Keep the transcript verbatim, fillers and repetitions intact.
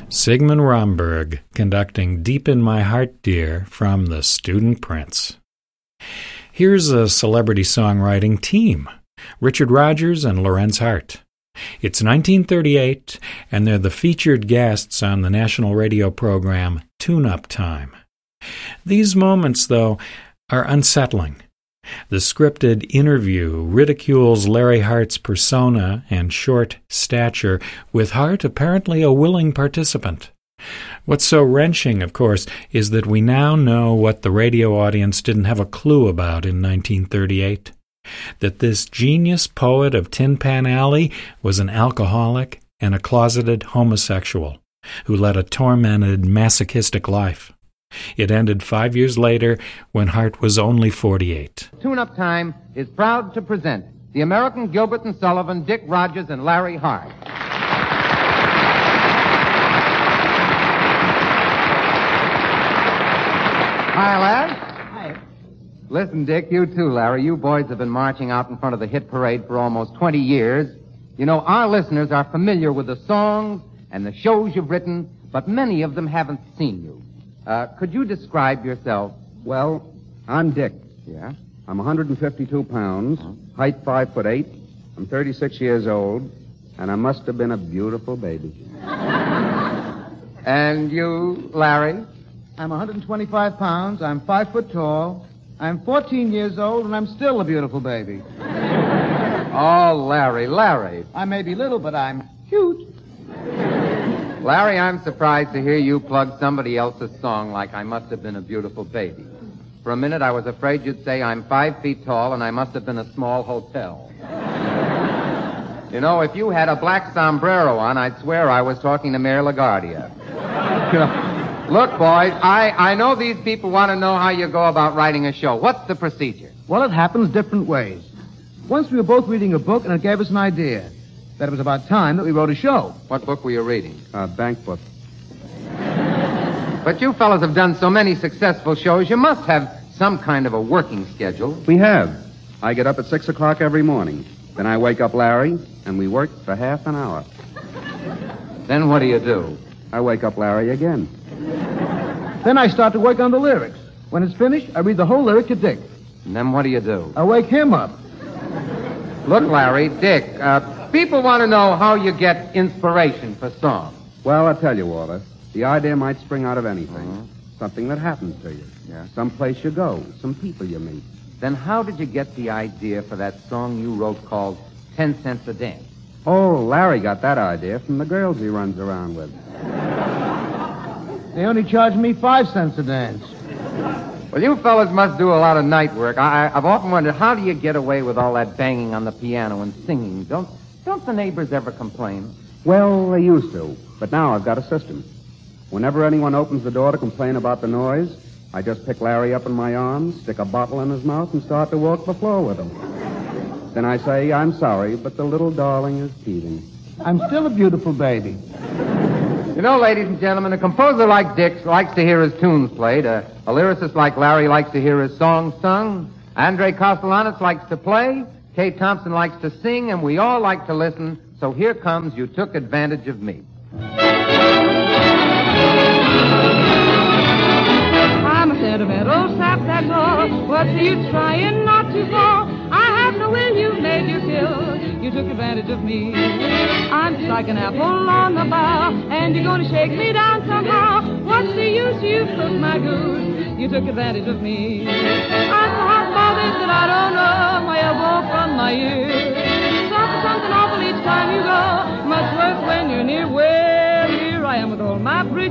Sigmund Romberg conducting Deep in My Heart, Dear from The Student Prince. Here's a celebrity songwriting team, Richard Rodgers and Lorenz Hart. It's nineteen thirty-eight, and they're the featured guests on the national radio program Tune-Up Time. These moments, though, are unsettling. The scripted interview ridicules Larry Hart's persona and short stature, with Hart apparently a willing participant. What's so wrenching, of course, is that we now know what the radio audience didn't have a clue about in nineteen thirty-eight. That this genius poet of Tin Pan Alley was an alcoholic and a closeted homosexual who led a tormented, masochistic life. It ended five years later when Hart was only forty-eight. Tune-Up Time is proud to present the American Gilbert and Sullivan, Dick Rodgers, and Larry Hart. Hi, lads. Hi. Listen, Dick, you too, Larry. You boys have been marching out in front of the hit parade for almost twenty years. You know, our listeners are familiar with the songs and the shows you've written, but many of them haven't seen you. Uh, could you describe yourself? Well, I'm Dick. Yeah? I'm one hundred fifty-two pounds, Huh? height five foot eight. I'm thirty-six years old, and I must have been a beautiful baby. And you, Larry? I'm one hundred twenty-five pounds. I'm five foot tall. I'm fourteen years old, and I'm still a beautiful baby. Oh, Larry, Larry. I may be little, but I'm cute. Larry, I'm surprised to hear you plug somebody else's song like I Must Have Been a Beautiful Baby. For a minute, I was afraid you'd say I'm five feet tall and I must have been a small hotel. You know, if you had a black sombrero on, I'd swear I was talking to Mayor LaGuardia. Look, boys, I, I know these people want to know how you go about writing a show. What's the procedure? Well, it happens different ways. Once we were both reading a book, and it gave us an idea that it was about time that we wrote a show. What book were you reading? Uh, bank book. But you fellas have done so many successful shows, you must have some kind of a working schedule. We have. I get up at six o'clock every morning. Then I wake up Larry, and we work for half an hour. Then what do you do? I wake up Larry again. Then I start to work on the lyrics. When it's finished, I read the whole lyric to Dick. And then what do you do? I wake him up. Look, Larry, Dick, uh, people want to know how you get inspiration for songs. Well, I'll tell you, Walter. The idea might spring out of anything. Uh-huh. Something that happens to you. Yeah. Some place you go. Some people you meet. Then how did you get the idea for that song you wrote called Ten Cents a Dance? Oh, Larry got that idea from the girls he runs around with. They only charge me five cents a dance. Well, you fellas must do a lot of night work. I, I've often wondered, how do you get away with all that banging on the piano and singing? Don't, don't the neighbors ever complain? Well, they used to, but now I've got a system. Whenever anyone opens the door to complain about the noise, I just pick Larry up in my arms, stick a bottle in his mouth, and start to walk the floor with him. Then I say, I'm sorry, but the little darling is teething. I'm still a beautiful baby. You know, ladies and gentlemen, a composer like Dick likes to hear his tunes played. A, a lyricist like Larry likes to hear his songs sung. Andre Castellanos likes to play. Kay Thompson likes to sing, and we all like to listen. So here comes You Took Advantage of Me. I'm a sentimental sap, that's all. What's the use trying not to fall? I have no will, you've made your kill. You took advantage of me. I'm just like an apple on the bough, and you're going to shake me down somehow. What's the use? You took my goose. You took advantage of me. I'm so hot for this that I don't know my elbow from my ear. Something, something awful each time you go. Much worse when you're near. Well, here I am with all my bridges.